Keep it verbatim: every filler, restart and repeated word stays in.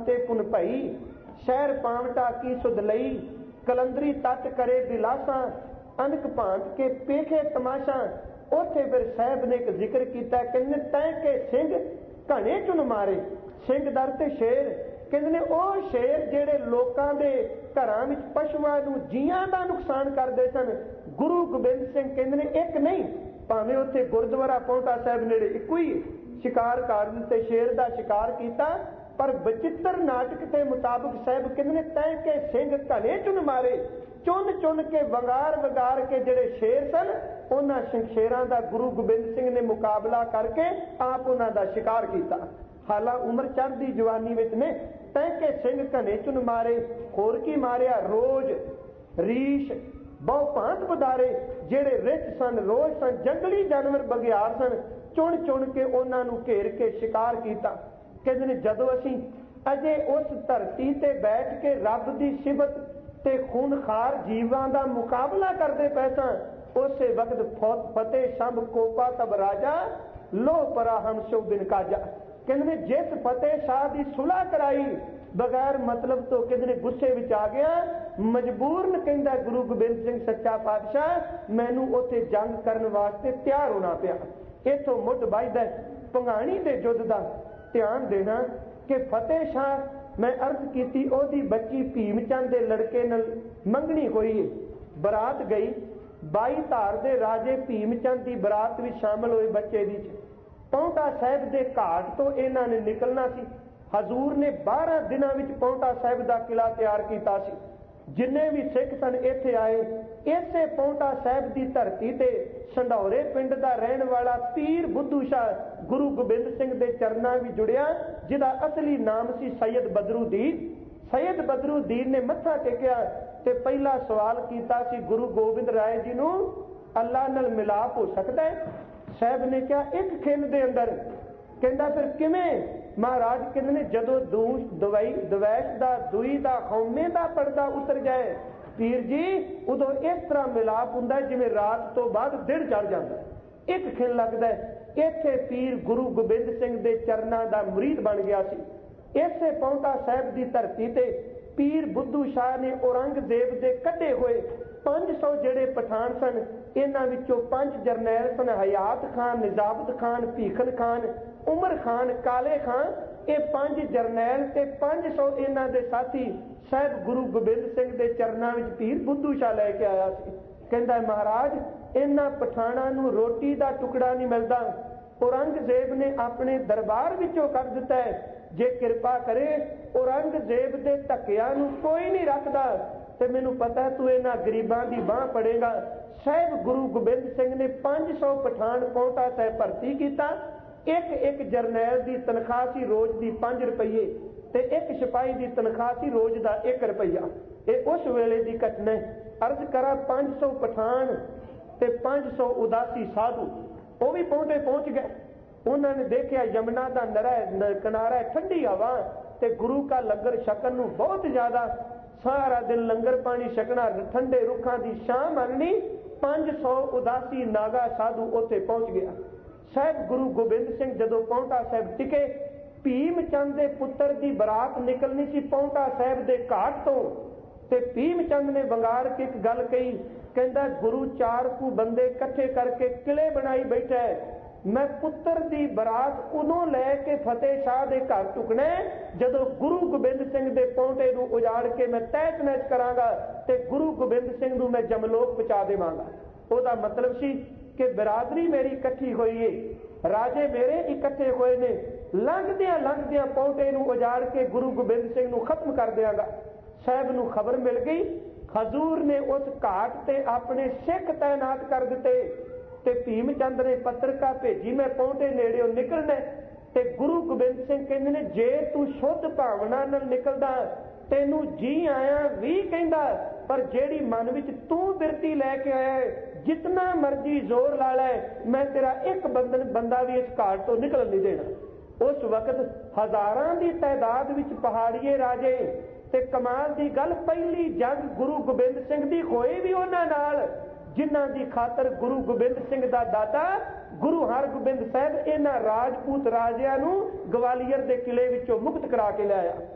ते पुन भई, शहर पावटा की सुध लई, कलंदरी तट करे बिलासा, अनक भांत के पेखे तमाशा। उत्थे फिर साहब ने एक जिक्र किया, कहते तै के सिंह घने चुन मारे, सिंह दर ते शेर, कहते ने ਉਹ शेर ਜਿਹੜੇ ਲੋਕਾਂ ਦੇ ਘਰਾਂ ਵਿੱਚ ਪਸ਼ੂਆਂ ਨੂੰ ਜੀਆਂ ਦਾ ਨੁਕਸਾਨ ਕਰਦੇ ਸਨ, ਗੁਰੂ ਗੋਬਿੰਦ ਸਿੰਘ ਕਹਿੰਦੇ ਨੇ ਇੱਕ ਨਹੀਂ, ਭਾਵੇਂ ਉੱਥੇ ਗੁਰਦੁਆਰਾ ਪੌਂਟਾ ਸਾਹਿਬ ਨੇੜੇ ਇੱਕੋ ਹੀ शिकार कर दिते, शेर का शिकार किया। पर बचित्र नाटक के मुताबिक साहब कहते ने तै के सिंह घने चुन मारे, चुन चुन के वंगार वगार के जेड़े शेर सन उन्होंने शेरां दा गुरु गोबिंद सिंह ने मुकाबला करके आप उन्हां दा शिकार किया। हालां उम्र चढ़दी जवानी विच ने तै के सिंह घने चुन मारे, होर की मारिया रोज रीछ बहु भांत बदारे, जेड़े रिच सन रोज सन जंगली जानवर बगियार सन, चुन चुन के उन्होंने घेर के शिकार किया। कहते हैं जदों असीं अजे उस धरती ते बैठ के रब की सिफत ते खूनखार जीवां दा मुकाबला करते पै सां, उस वक्त फतेह शंभ कोपा तब राजा, लो परा हम सो बिन काजा। कहते जिस फतेह शाह की सुलह कराई बगैर मतलब तो कहते गुस्से विच आ गया, मजबूरन कहंदा गुरु गोबिंद सिंह सच्चा पातशाह मैनू उत्थे जंग करन वास्ते तैयार होना पिया। इथों मुठ बजदा भंगाणी दे युद्ध दा ध्यान देना कि फतेह शाह मैं अर्ज की ओदी बच्ची भीम चंद दे लड़के नाल मंगनी होई है, बरात गई, बाई धार दे राजे भीम चंद की बरात में शामिल हुए बच्चे दी। पौंटा साहिब दे घाट तो इन्हां ने निकलना सी। हजूर ने बारह दिनों में पौंटा साहिब का किला तैयार किया सी। जिन्ने भी सिख सन इत्थे आए, इसे पौंटा साहिब की धरती ते संढौरे पिंड का रहने वाला पीर बुद्धू शाह गुरु गोबिंद सिंह के चरणों भी जुड़िया, जिसका असली नाम सी सैयद बदरुद्दीन। सैयद बदरुद्दीन ने मत्था टेकिया ते पहला सवाल किया सी गुरु गोबिंद राय जी नूं अल्लाह नाल मिलाप हो सकता है? साहब ने कहा एक खिल दे अंदर। कहता फिर किवें? महाराज कहते ने जदों दूश दवाई दवैश का दुई का खौमे का पर्दा उतर जाए पीर जी, उदों इस तरह मिलाप हुंदा जिवें रात तो बाद दिन चढ़ जाता है। एक खिल लगता है इत्थे पीर गुरु गोबिंद सिंह के चरणों का मुरीद बन गया सी। इसे पौंटा साहिब की धरती ते पीर बुद्धू शाह ने औरंगजेब के कटे हुए पांच सौ जेड़े पठान सन, इन्हां विचों पंज जरनैल सन, हयात खान, निजामत खान, भीखन खान, उमर खान, काले खान, ये पांच जरनैल ते पांच सौ इन्हां दे साथी साहिब गुरु गोबिंद सिंह के चरणों में पीर बुद्धू शाह लैके आया सी। कहंदा महाराज इन्हां पठाणां नूं रोटी का टुकड़ा नहीं मिलता, औरंगजेब ने अपने दरबार विचों कढ दिता है, जे किरपा करे औरंगजेब के धक्कियां नूं कोई नहीं रखता ते मैनू पता है तू इन्हां गरीबां दी बांह पड़ेगा। साहिब गुरु गोबिंद सिंह ने पांच सौ पठान पौंटा साहिब भर्ती किया। एक एक जरनैल की तनख्वाह सी रोज की पांच रुपये ते एक सिपाही की तनख्वाह सी रोज का एक रुपया। ये उस वेले की घटना है। अर्ज करा पांच सौ पठान ते पांच सौ उदासी साधु वो भी पौंटे पहुंच गए। उन्होंने देखा यमुना का नरा किनारा ठंडी हवा ते गुरु का लंगर छकन नूं बहुत ज्यादा, सारा दिन लंगर पानी छकना, ठंडे रुखा की छां माननी। पांच सौ उदासी नागा साधु उत्थे पहुंच गया। साहिब गुरु गोबिंद सिंह जदों पौंटा साहिब टिके, भीम चंद के पुत्र की बरात निकलनी सी पौंटा साहिब के घाट तो, ते भीम चंद ने वंगार के एक गल कही, कहंदा गुरु चार कू बंदे इकट्ठे करके किले बनाई बैठा है, मैं पुत्र की बरात उदों लैके फतेह शाह के घर टुकना जदों गुरु गोबिंद सिंह के पौंटे नूं उजाड़ के मैं तहत नैच करांगा ते गुरु गोबिंद सिंह नूं मैं जमलोक पहुंचा देवांगा। ओहदा मतलब सी कि बिरादरी मेरी इकट्ठी हुई है, राजे मेरे इकट्ठे हुए ने, लंघदियां लंघदियां पौंटे नूं उजाड़ के गुरु गोबिंद सिंह नूं खत्म कर देंगा। साहब नूं खबर मिल गई, हजूर ने उस घाट ते अपने सिख तैनात कर दिते ते भीम चंद ने पत्रिका भेजी मैं पौंटे नेड़े निकलना ते गुरु गोबिंद सिंह कहंदे ने जे तू शुद्ध भावना नाल निकलदा तेनू जी आया भी कहंदा, पर जेड़ी मन विच तू बिरती लैके आया जितना मर्जी जोर ला लै मैं तेरा एक बंदन बंदा भी इस घाट तो निकल नहीं देना। उस वक्त हजारां की तादाद विच पहाड़िए राजे ते कमाल की गल पहली जंग गुरु गोबिंद सिंह की होई भी उन्हां नाल जिन्हां दी खातर गुरु गोबिंद सिंह दा दादा गुरु हरगोबिंद साहिब इन्हां राजपूत राजियां नूं ग्वालियर दे किले विचों मुक्त करा के लिआया।